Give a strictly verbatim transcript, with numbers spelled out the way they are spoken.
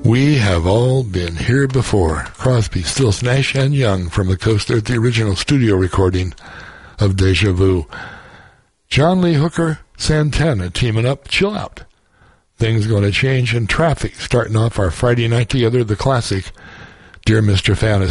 We have all been here before. Crosby, Stills, Nash, and Young from the Coast. There's the original studio recording of Deja Vu. John Lee Hooker, Santana teaming up. Chill Out. Things Gonna Change, and Traffic starting off our Friday night together. The classic, Dear Mister Fantasy.